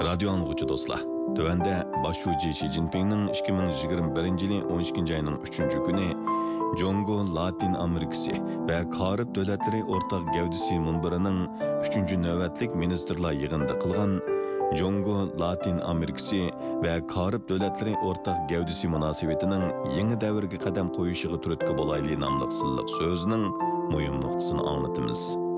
Radyo anlıqçı dostlar. Tövende başçıcı Xi Jinping'nin 2021 yılı 12. ayının 3. günü Jongo Latin Amerikası ve Karib Devletleri Ortak Gevdisi Munbirining 3. növbetlik ministerlar yığında kılgan Jongo Latin Amerikası ve Karib Devletleri Ortak Gevdisi münasebetining yeni davrga qadam qo'yishiga turtki bo'layli nomli silliq so'zining muhim nuqtasini anglatamiz.